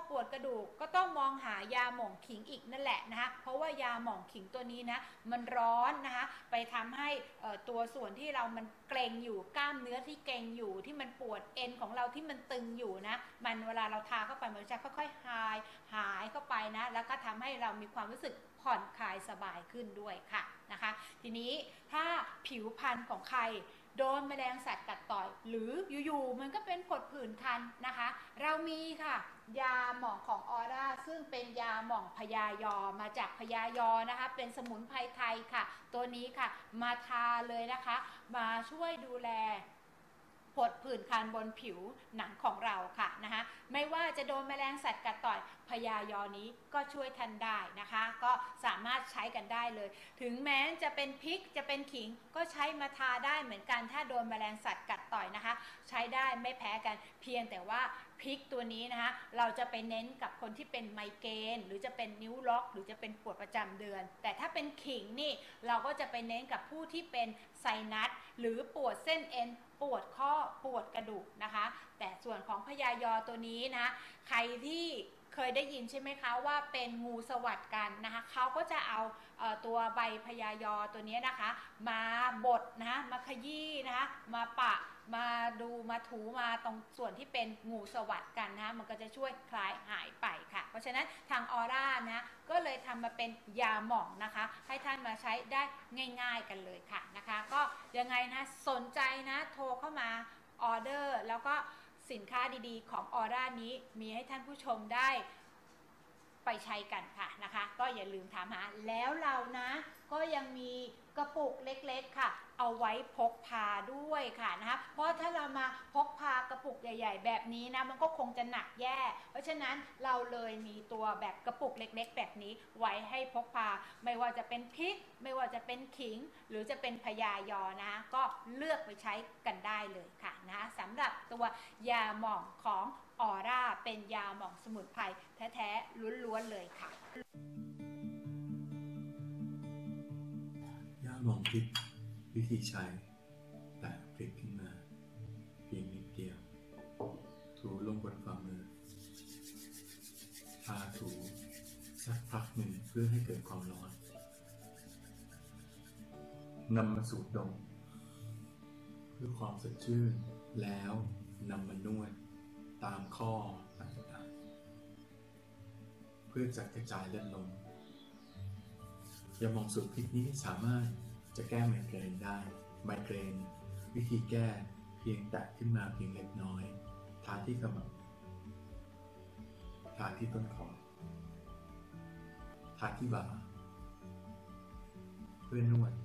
ปวดกระดูกก็ต้องมองหายาหม่องขิงอีกนั่นแหละนะคะเพราะว่ายาหม่องขิงตัวนี้นะมันร้อนนะคะไปทำให้ตัวส่วนที่เรามันเกร็งอยู่กล้ามเนื้อที่เกร็งอยู่ที่มันปวดเอ็นของเราที่มันตึงอยู่นะมันเวลาเราทาเข้าไปมันจะค่อยๆหายเข้าไปนะแล้วก็ทำให้เรามีความรู้สึกผ่อนคลายสบายขึ้นด้วยค่ะนะคะทีนี้ถ้าผิวพรรณของใครโดนแมลงสัตว์กัดต่อยหรืออยู่ๆมันก็เป็นผดผื่นคันนะคะเรามีค่ะยาหม่องของออร่าซึ่งเป็นยาหม่องพญายอมาจากพญายอนะคะเป็นสมุนไพรไทยค่ะตัวนี้ค่ะมาทาเลยนะคะมาช่วยดูแลผดผื่นคันบนผิวหนังของเราค่ะนะคะไม่ว่าจะโดนแมลงสัตว์กัดต่อยพญายอนี้ก็ช่วยทันได้นะคะก็สามารถใช้กันได้เลยถึงแม้จะเป็นพริกจะเป็นขิงก็ใช้มาทาได้เหมือนกันถ้าโดนแมลงสัตว์กัดต่อยนะคะใช้ได้ไม่แพ้กันเพียงแต่ว่าพริกตัวนี้นะคะเราจะไปเน้นกับคนที่เป็นไมเกรนหรือจะเป็นนิ้วล็อกหรือจะเป็นปวดประจำเดือนแต่ถ้าเป็นขิงนี่เราก็จะไปเน้นกับผู้ที่เป็นไซนัสหรือปวดเส้นเอ็นปวดข้อปวดกระดูกนะคะแต่ส่วนของพญายอตัวนี้นะใครที่เคยได้ยินใช่ไหมคะว่าเป็นงูสวัสดกันนะคะเขาก็จะเอาตัวใบพญายอตัวนี้นะคะมาบดนะมาขยี้นะคะมาปะมาดูมาถูมาตรงส่วนที่เป็นงูสวัสดกันนะมันก็จะช่วยคลายหายไปค่ะเพราะฉะนั้นทางออร่านะก็เลยทำมาเป็นยาหม่องนะคะให้ท่านมาใช้ได้ง่ายๆกันเลยค่ะนะคะก็ยังไงนะสนใจนะโทรเข้ามาออเดอร์แล้วก็สินค้าดีๆของออร่านี้มีให้ท่านผู้ชมได้ไปใช้กันค่ะนะคะก็อย่าลืมถามหาแล้วเรานะก็ยังมีกระปุกเล็กๆค่ะเอาไว้พกพาด้วยค่ะนะคะเพราะถ้าเรามาพกพากระปุกใหญ่ๆแบบนี้นะมันก็คงจะหนักแย่เพราะฉะนั้นเราเลยมีตัวแบบกระปุกเล็กๆแบบนี้ไว้ให้พกพาไม่ว่าจะเป็นพริกไม่ว่าจะเป็นขิงหรือจะเป็นพญายอนะก็เลือกไปใช้กันได้เลยค่ะนะคะสำหรับตัวยาหม่องของออร่าเป็นยาหม่องสมุนไพรแท้ๆล้วนๆเลยค่ะยาหม่องพริกวิธีใช้แตะพริกขึ้นมาเพียงนิดเดียวถูลงบนฝ่ามือทาถูสักพักหนึ่งเพื่อให้เกิดความร้อนนำมาสูดดมเพื่อความสดชื่นแล้วนำมานวดตามข้อต่างๆเพื่อจัดกระจายเลือดลมยาหม่องสูตรพริกนี้สามารถจะแก้ไมเกรนได้ไมเกรนวิธีแก้เพียงแตะขึ้นมาเพียงเล็กน้อยทาที่ขมับทาที่ต้นคอทาที่บ่าเพื่อนวด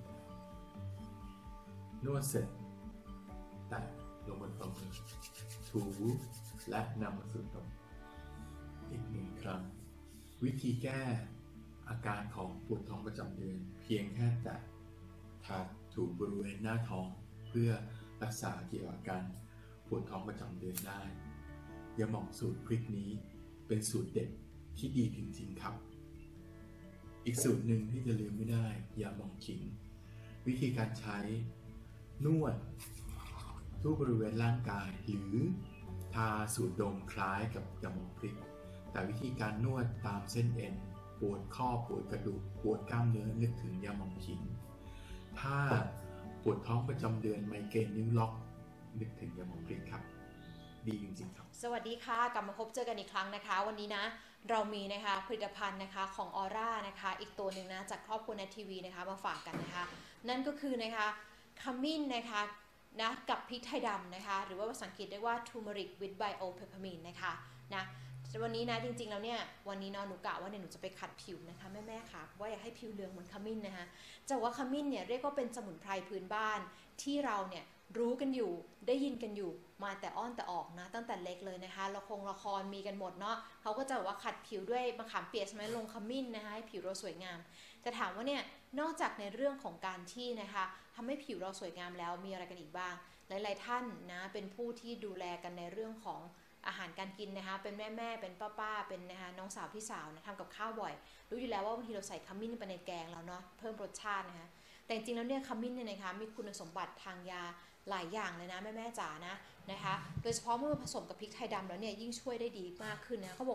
เสร็จแตะลงบนฝ่ามือถูและนำมาสูดดมอีกหนึ่งครั้งวิธีแก้อาการของปวดท้องประจำเดือนเพียงแค่แตะทาถูบริเวณหน้าท้องเพื่อรักษาเกี่ยวกับอาการปวดท้องประจำเดือนได้ยาหม่องสูตรพริกนี้เป็นสูตรเด็ดที่ดีจริงๆครับอีกสูตรหนึ่งที่จะลืมไม่ได้ยาหม่องขิงวิธีการใช้นวดทั่วบริเวณร่างกายหรือทาสูตรดมคล้ายกับยาหม่องพริกแต่วิธีการนวดตามเส้นเอ็นปวดข้อปวดกระดูกปวดกล้ามเนื้อนึกถึงยาหม่องขิงถ้าปวดท้องประจำเดือนไมเกรนนิ้วล็อกนึกถึงยาหม่องพริกครับดีจริงๆครับสวัสดีค่ะกลับมาพบเจอกันอีกครั้งนะคะวันนี้นะเรามีนะคะผลิตภัณฑ์นะคะของออร่านะคะอีกตัวหนึ่งนะจากครอบครัวในทีวีนะคะมาฝากกันนะคะนั่นก็คือนะคะขมิ้นนะคะนะกับพริกไทยดำนะคะหรือว่าภาษาอังกฤษเรียกว่า turmeric with bio peppermint นะคะนะวันนี้นะจริงๆแล้วเนี่ยวันนี้หนูกะว่าหนูจะไปขัดผิวนะคะแม่ๆค่ะว่าอยากให้ผิวเหลืองเหมือนขมิ้นนะคะจะว่าขมิ้นเนี่ยเรียกว่าเป็นสมุนไพรพื้นบ้านที่เราเนี่ยรู้กันอยู่ได้ยินกันอยู่มาแต่อ้อนแต่ออกนะตั้งแต่เล็กเลยนะคะละครมีกันหมดเนาะเขาก็จะว่าขัดผิวด้วยมะขามเปียกใช่ไหมลงขมิ้นนะคะให้ผิวเราสวยงามแต่ถามว่าเนี่ยนอกจากในเรื่องของการที่นะคะทำให้ผิวเราสวยงามแล้วมีอะไรกันอีกบ้างหลายๆท่านนะเป็นผู้ที่ดูแลกันในเรื่องของอาหารการกินนะคะเป็นแม่เป็นป้าเป็นนะคะน้องสาวพี่สาวนะทำกับข้าวบ่อยรู้อยู่แล้วว่าบางทีเราใส่ขมิ้นไปในแกงแล้วเนาะเพิ่มรสชาตินะคะแต่จริงๆแล้วเนี่ยขมิ้นเนี่ยนะคะมีคุณสมบัติทางยาหลายอย่างเลยนะแม่จ๋านะคะโดยเฉพาะเมื่อผสมกับพริกไทยดำแล้วเนี่ยยิ่งช่วยได้ดีมากขึ้นนะเขาบอก